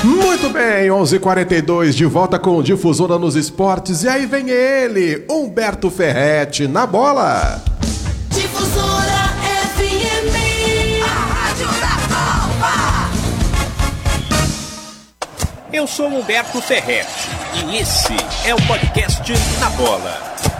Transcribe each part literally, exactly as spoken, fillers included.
Muito bem, onze e quarenta e dois, de volta com Difusora nos Esportes. E aí vem ele, Humberto Ferretti, na bola. Difusora F M, a rádio da Copa. Eu sou Humberto Ferretti e esse é o podcast Na Bola.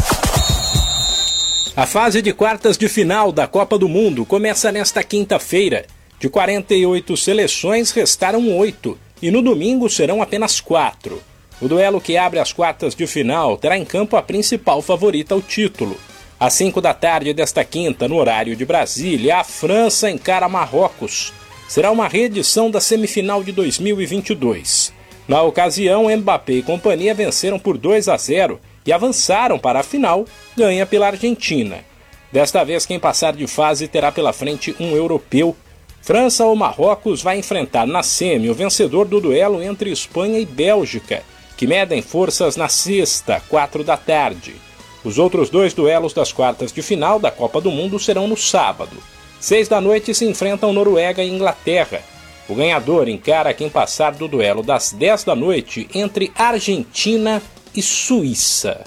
A fase de quartas de final da Copa do Mundo começa nesta quinta-feira. De quarenta e oito seleções, restaram oito. E no domingo serão apenas quatro. O duelo que abre as quartas de final terá em campo a principal favorita ao título. Às cinco da tarde desta quinta, no horário de Brasília, a França encara Marrocos. Será uma reedição da semifinal de dois mil e vinte e dois. Na ocasião, Mbappé e companhia venceram por dois a zero e avançaram para a final, ganha pela Argentina. Desta vez, quem passar de fase terá pela frente um europeu. França ou Marrocos vai enfrentar na semi o vencedor do duelo entre Espanha e Bélgica, que medem forças na sexta, quatro da tarde. Os outros dois duelos das quartas de final da Copa do Mundo serão no sábado. Seis da noite se enfrentam Noruega e Inglaterra. O ganhador encara quem passar do duelo das dez da noite entre Argentina e Suíça.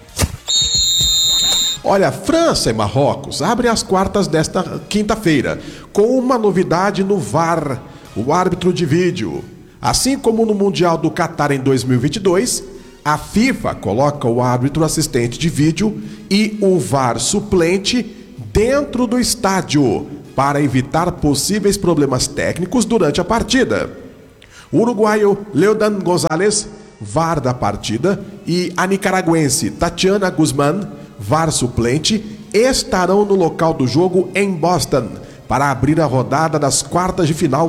Olha, França e Marrocos abrem as quartas desta quinta-feira, com uma novidade no V A R, o árbitro de vídeo. Assim como no Mundial do Catar em dois mil e vinte e dois, a FIFA coloca o árbitro assistente de vídeo e o V A R suplente dentro do estádio, para evitar possíveis problemas técnicos durante a partida. O uruguaio Leodan González, V A R da partida, e a nicaragüense Tatiana Guzmán, V A R suplente, estarão no local do jogo em Boston para abrir a rodada das quartas de final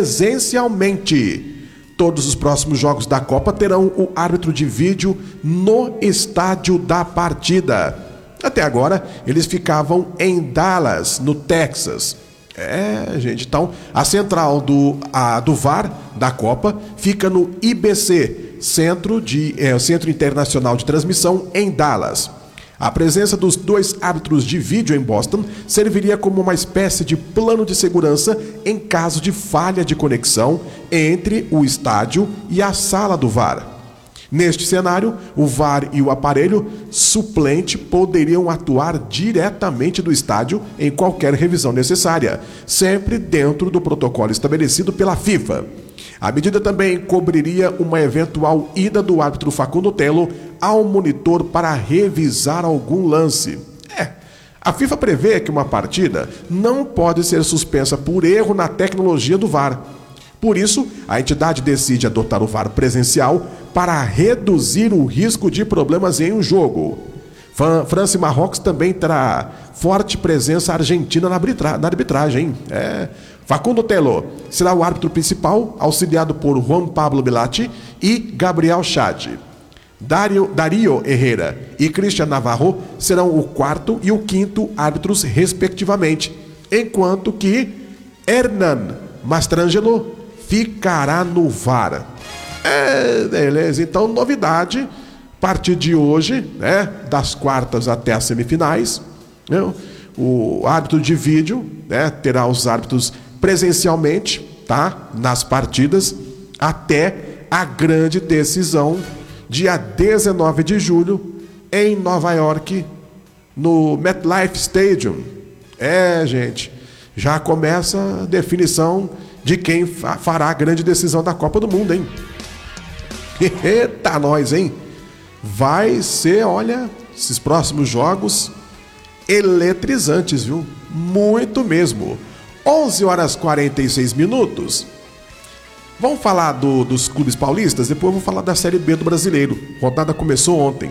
presencialmente. Todos os próximos jogos da Copa terão o árbitro de vídeo no estádio da partida. Até agora, eles ficavam em Dallas, no Texas. É, gente, então a central do, a, do V A R da Copa fica no I B C, Centro, de, é, Centro Internacional de Transmissão, em Dallas. A presença dos dois árbitros de vídeo em Boston serviria como uma espécie de plano de segurança em caso de falha de conexão entre o estádio e a sala do V A R. Neste cenário, o V A R e o aparelho suplente poderiam atuar diretamente do estádio em qualquer revisão necessária, sempre dentro do protocolo estabelecido pela FIFA. A medida também cobriria uma eventual ida do árbitro Facundo Telo ao monitor para revisar algum lance. É, a FIFA prevê que uma partida não pode ser suspensa por erro na tecnologia do V A R. Por isso, a entidade decide adotar o V A R presencial para reduzir o risco de problemas em um jogo. França e Marrocos também terá forte presença argentina na, arbitra- na arbitragem. Hein? É. Facundo Telo será o árbitro principal, auxiliado por Juan Pablo Bilatti e Gabriel Chad. Dario, Dario Herrera e Cristian Navarro serão o quarto e o quinto árbitros, respectivamente, enquanto que Hernan Mastrangelo ficará no V A R. É, beleza, então novidade, a partir de hoje, né, das quartas até as semifinais, né, o árbitro de vídeo, né, terá os árbitros presencialmente, tá, nas partidas, até a grande decisão, dia dezenove de julho, em Nova York, no MetLife Stadium. É, gente, já começa a definição de quem fará a grande decisão da Copa do Mundo, hein? Eita, nós, hein? Vai ser, olha, esses próximos jogos eletrizantes, viu? Muito mesmo. onze horas e quarenta e seis minutos. Vamos falar do, dos clubes paulistas? Depois eu vou falar da Série B do Brasileiro. A rodada começou ontem.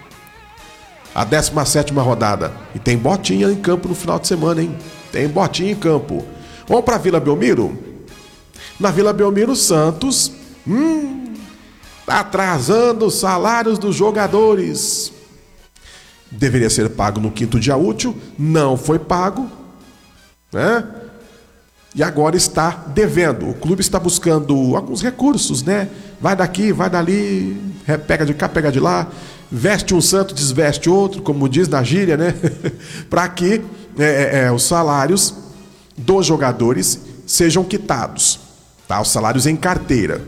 A décima sétima rodada. E tem botinha em campo no final de semana, hein? Tem botinha em campo. Vamos para Vila Belmiro? Na Vila Belmiro, Santos hum, tá atrasando os salários dos jogadores. Deveria ser pago no quinto dia útil, não foi pago, né? E agora está devendo. O clube está buscando alguns recursos, né? Vai daqui, vai dali, pega de cá, pega de lá, veste um santo, desveste outro, como diz na gíria, né? Para que é, é, os salários dos jogadores sejam quitados, tá? Os salários em carteira.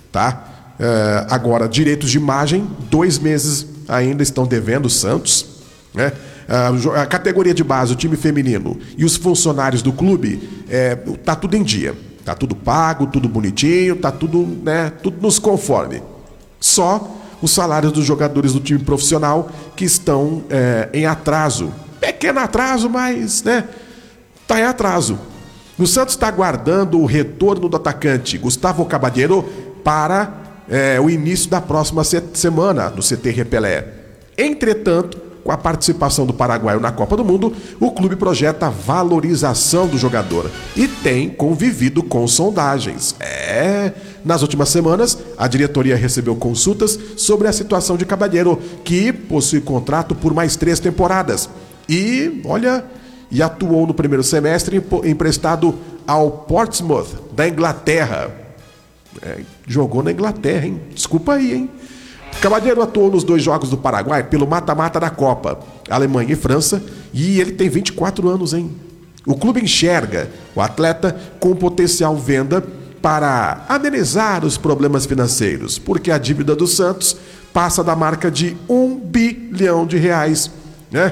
tá? É, agora, direitos de imagem, dois meses ainda estão devendo o Santos, né? A categoria de base, o time feminino e os funcionários do clube, é, tá tudo em dia. Tá tudo pago, tudo bonitinho, tá tudo, né, tudo nos conforme. Só os salários dos jogadores do time profissional que estão é, em atraso. Pequeno atraso, mas, né, tá em atraso. O Santos está aguardando o retorno do atacante Gustavo Caballero para é, o início da próxima semana no C T Repelé. Entretanto, com a participação do paraguaio na Copa do Mundo, o clube projeta a valorização do jogador e tem convivido com sondagens. É, nas últimas semanas, a diretoria recebeu consultas sobre a situação de Caballero, que possui contrato por mais três temporadas. E, olha, e atuou no primeiro semestre emprestado ao Portsmouth, da Inglaterra. É, jogou na Inglaterra, hein? Desculpa aí, hein? Caballero atuou nos dois jogos do Paraguai pelo mata-mata da Copa, Alemanha e França, e ele tem vinte e quatro anos, hein? O clube enxerga o atleta com potencial venda para amenizar os problemas financeiros, porque a dívida do Santos passa da marca de um bilhão de reais, né?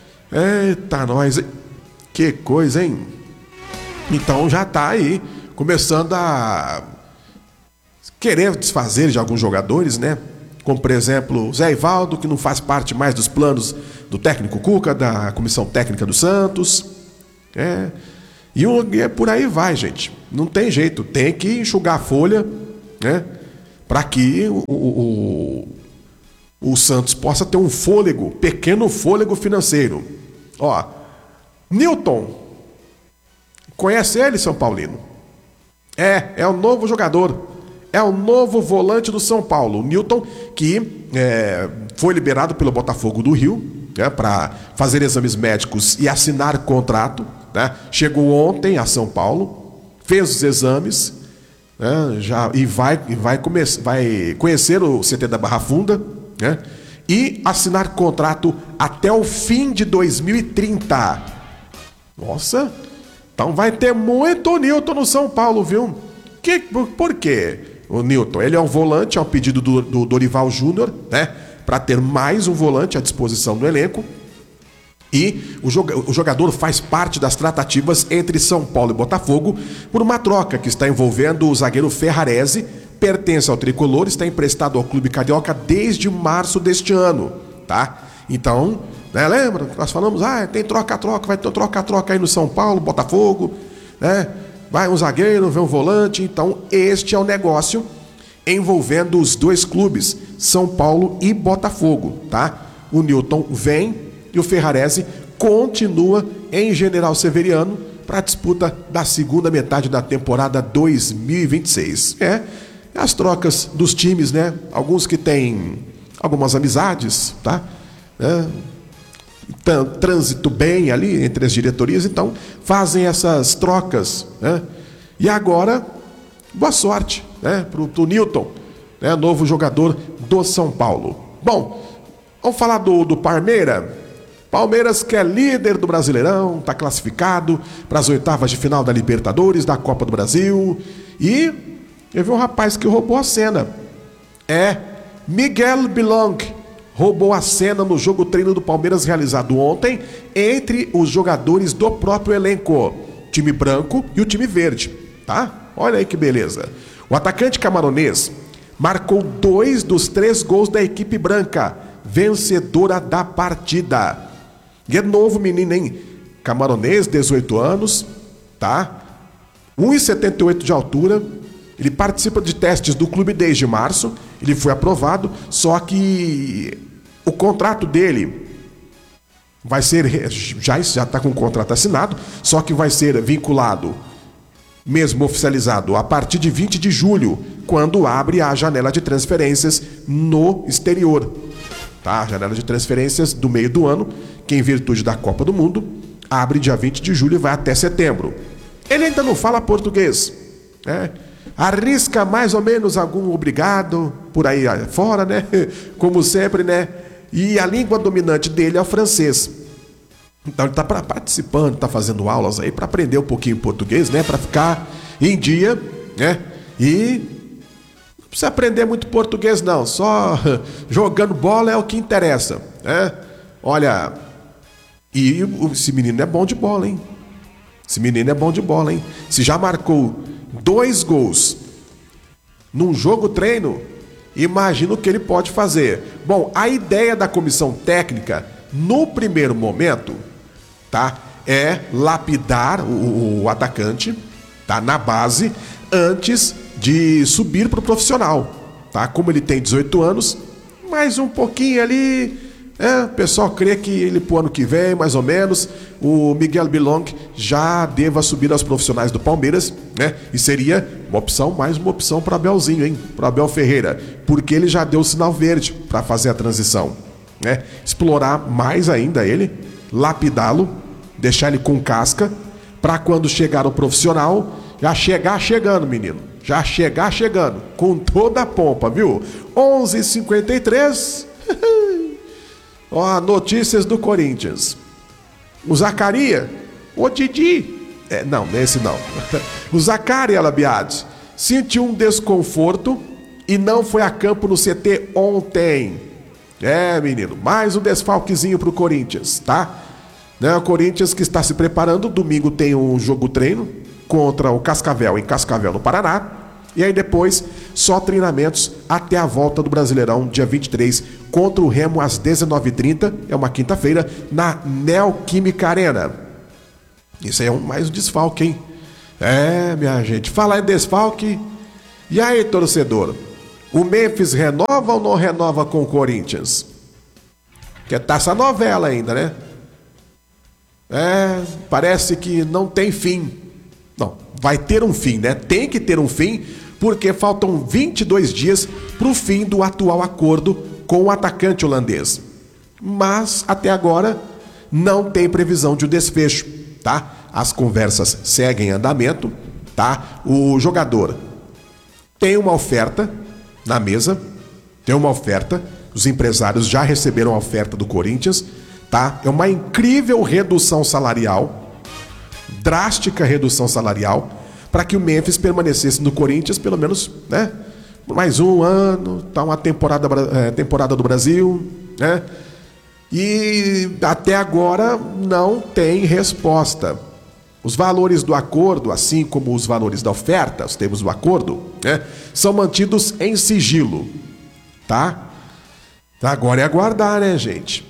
Eita, nós, hein? Que coisa, hein? Então já tá aí, começando a querer desfazer de alguns jogadores, né? Como, por exemplo, o Zé Ivaldo, que não faz parte mais dos planos do técnico Cuca, da comissão técnica do Santos. É. E, o, e por aí vai, gente. Não tem jeito. Tem que enxugar a folha, né? Para que o, o, o, o Santos possa ter um fôlego, pequeno fôlego financeiro. Ó, Newton. Conhece ele, São Paulino? É, é o novo jogador. É o novo volante do São Paulo, o Newton, que é, foi liberado pelo Botafogo do Rio, né, para fazer exames médicos e assinar contrato, né? Chegou ontem a São Paulo, fez os exames, né, já, e vai, e vai, come, vai conhecer o C T da Barra Funda, né, e assinar contrato até o fim de dois mil e trinta. Nossa, então vai ter muito Newton no São Paulo, viu? Que, por quê? O Newton, ele é um volante ao pedido do, do Dorival Júnior, né? Para ter mais um volante à disposição do elenco. E o, joga, o jogador faz parte das tratativas entre São Paulo e Botafogo por uma troca que está envolvendo o zagueiro Ferrarese, pertence ao tricolor, está emprestado ao clube carioca desde março deste ano, tá? Então, né, lembra? Nós falamos, ah, tem troca-troca, vai ter troca-troca aí no São Paulo, Botafogo, né? Vai um zagueiro, vem um volante. Então, este é o negócio envolvendo os dois clubes, São Paulo e Botafogo, tá? O Newton vem e o Ferrarese continua em General Severiano para a disputa da segunda metade da temporada dois mil e vinte e seis. É, as trocas dos times, né? Alguns que têm algumas amizades, tá? É, trânsito bem ali entre as diretorias, então fazem essas trocas, né? E agora, boa sorte, né, para o Newton, né, novo jogador do São Paulo. Bom, vamos falar do, do Palmeiras. Palmeiras, que é líder do Brasileirão, está classificado para as oitavas de final da Libertadores, da Copa do Brasil. E eu vi um rapaz que roubou a cena. É Miguel Bilong. Roubou a cena no jogo treino do Palmeiras realizado ontem entre os jogadores do próprio elenco, time branco e o time verde, tá? Olha aí que beleza. O atacante camaronês marcou dois dos três gols da equipe branca, vencedora da partida. E é novo menino, hein? Camaronês, dezoito anos, tá? um metro e setenta e oito de altura. Ele participa de testes do clube desde março. Ele foi aprovado, só que o contrato dele vai ser, já está com o contrato assinado, só que vai ser vinculado, mesmo oficializado, a partir de vinte de julho, quando abre a janela de transferências no exterior. Tá? A janela de transferências do meio do ano, que em virtude da Copa do Mundo, abre dia vinte de julho e vai até setembro. Ele ainda não fala português, né? Arrisca mais ou menos algum obrigado por aí fora, né? Como sempre, né? E a língua dominante dele é o francês. Então ele está participando, está fazendo aulas aí para aprender um pouquinho português, né? Para ficar em dia, né? E precisa aprender muito português não, só jogando bola é o que interessa, né? Olha, e esse menino é bom de bola, hein? Esse menino é bom de bola, hein? Se já marcou dois gols num jogo treino, imagina o que ele pode fazer. Bom, a ideia da comissão técnica, no primeiro momento, tá, é lapidar o, o atacante, tá, na base, antes de subir para o profissional, tá? Como ele tem dezoito anos, mais um pouquinho ali, é, o pessoal crê que ele pro ano que vem, mais ou menos, o Miguel Bilong já deva subir aos profissionais do Palmeiras, né? E seria uma opção, mais uma opção para Abelzinho, hein? Para Abel Ferreira, porque ele já deu o sinal verde para fazer a transição, né? Explorar mais ainda ele, lapidá-lo, deixar ele com casca, para quando chegar o profissional, já chegar chegando, menino. Já chegar chegando, com toda a pompa, viu? onze e cinquenta e três. Ó, notícias do Corinthians. O Zaccaria, o Didi, é, não, esse não. O Zaccaria Labiade sentiu um desconforto e não foi a campo no C T ontem. É, menino, mais um desfalquezinho pro Corinthians, tá? Né, o Corinthians que está se preparando, domingo tem um jogo treino contra o Cascavel, em Cascavel, no Paraná. E aí depois, só treinamentos até a volta do Brasileirão, dia vinte e três, contra o Remo às dezenove e trinta, é uma quinta-feira, na Neoquímica Arena. Isso aí é um, mais um desfalque, hein? É, minha gente, falar em desfalque. E aí, torcedor? O Memphis renova ou não renova com o Corinthians? Que tá essa novela ainda, né? É, parece que não tem fim. Não, vai ter um fim, né? Tem que ter um fim, porque faltam vinte e dois dias para o fim do atual acordo com o atacante holandês. Mas, até agora, não tem previsão de um desfecho, tá? As conversas seguem em andamento, tá? O jogador tem uma oferta na mesa, tem uma oferta, os empresários já receberam a oferta do Corinthians, tá? É uma incrível redução salarial, drástica redução salarial, para que o Memphis permanecesse no Corinthians pelo menos, né, mais um ano, tá, uma temporada, é, temporada do Brasil, né? E até agora não tem resposta. Os valores do acordo, assim como os valores da oferta, os termos do acordo, né, são mantidos em sigilo, tá? Agora é aguardar, né, gente?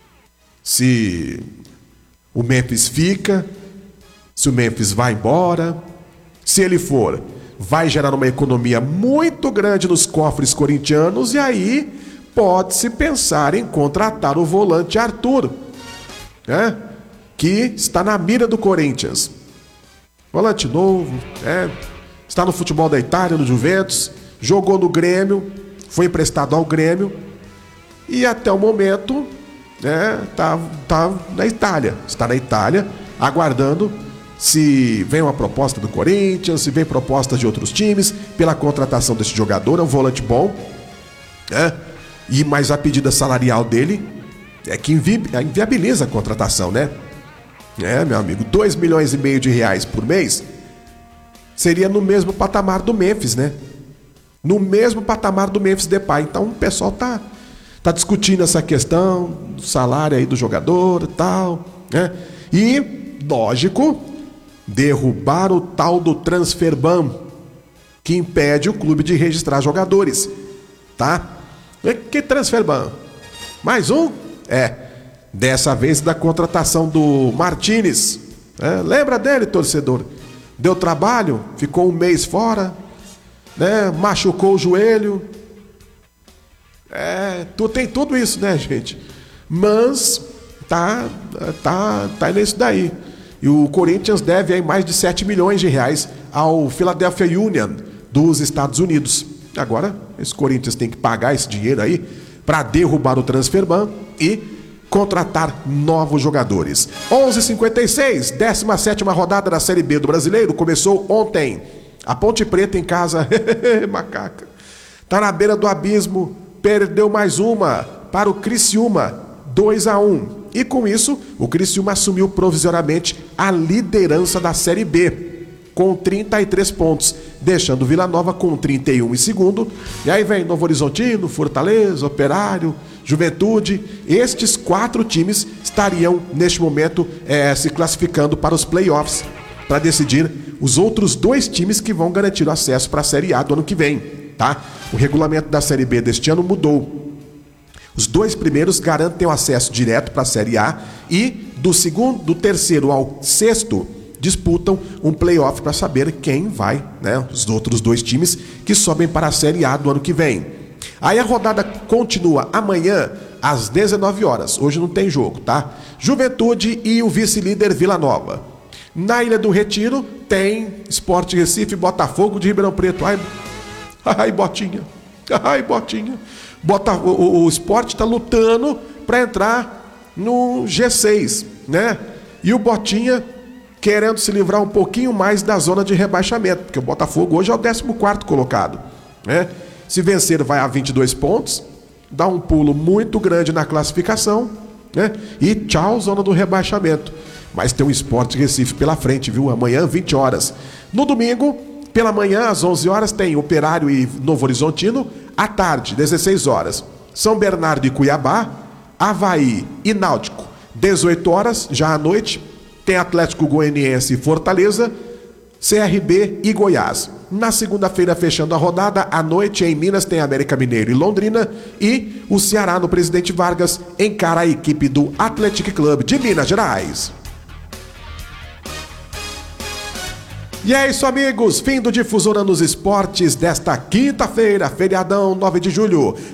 Se o Memphis fica, se o Memphis vai embora, se ele for, vai gerar uma economia muito grande nos cofres corintianos e aí pode-se pensar em contratar o volante Arthur, né? Que está na mira do Corinthians. Volante novo, é, está no futebol da Itália, no Juventus, jogou no Grêmio, foi emprestado ao Grêmio e até o momento, né, tá, tá na Itália, está na Itália, aguardando se vem uma proposta do Corinthians, se vem propostas de outros times pela contratação desse jogador. É um volante bom, né? E mais a pedida salarial dele é que invi inviabiliza a contratação, né? É, meu amigo, dois milhões e meio de reais por mês seria no mesmo patamar do Memphis, né? No mesmo patamar do Memphis Depay. Então o pessoal tá, tá discutindo essa questão do salário aí do jogador e tal, né? E, lógico, derrubar o tal do transfer ban, que impede o clube de registrar jogadores, tá? Que transfer ban? Mais um? É, dessa vez da contratação do Martínez. É, lembra dele, torcedor? Deu trabalho, ficou um mês fora, né? Machucou o joelho. É, tu, tem tudo isso, né, gente? Mas tá, tá, tá nisso daí. E o Corinthians deve aí mais de sete milhões de reais ao Philadelphia Union dos Estados Unidos. Agora, esse Corinthians tem que pagar esse dinheiro aí para derrubar o transfer ban e contratar novos jogadores. onze e cinquenta e seis, décima sétima rodada da Série B do Brasileiro começou ontem. A Ponte Preta em casa, macaca, tá na beira do abismo, perdeu mais uma para o Criciúma, dois a um. E com isso, o Criciúma assumiu provisoriamente a liderança da Série B, com trinta e três pontos, deixando Vila Nova com trinta e um em segundo. E aí vem Novo Horizontino, Fortaleza, Operário, Juventude. Estes quatro times estariam, neste momento, é, se classificando para os playoffs, para decidir os outros dois times que vão garantir o acesso para a Série A do ano que vem, tá? O regulamento da Série B deste ano mudou. Os dois primeiros garantem o acesso direto para a Série A e do segundo, do terceiro ao sexto disputam um playoff para saber quem vai, né? Os outros dois times que sobem para a Série A do ano que vem. Aí a rodada continua amanhã às dezenove horas. Hoje não tem jogo, tá? Juventude e o vice-líder Vila Nova. Na Ilha do Retiro tem Sport Recife, Botafogo de Ribeirão Preto. Ai, ai Botinha. Ai, Botinha. Bota, o, o Sport está lutando para entrar no G seis, né? E o Botinha querendo se livrar um pouquinho mais da zona de rebaixamento, porque o Botafogo hoje é o décimo quarto colocado, né? Se vencer vai a vinte e dois pontos, dá um pulo muito grande na classificação, né? E tchau, zona do rebaixamento. Mas tem o Sport Recife pela frente, viu? Amanhã, vinte horas. No domingo, pela manhã, às onze horas, tem Operário e Novo Horizontino. À tarde, dezesseis horas, São Bernardo e Cuiabá, Avaí e Náutico. dezoito horas, já à noite, tem Atlético Goianiense e Fortaleza, C R B e Goiás. Na segunda-feira, fechando a rodada, à noite, em Minas, tem América Mineiro e Londrina. E o Ceará, no Presidente Vargas, encara a equipe do Athletic Club de Minas Gerais. E é isso, amigos, fim do Difusora nos Esportes desta quinta-feira, feriadão nove de julho.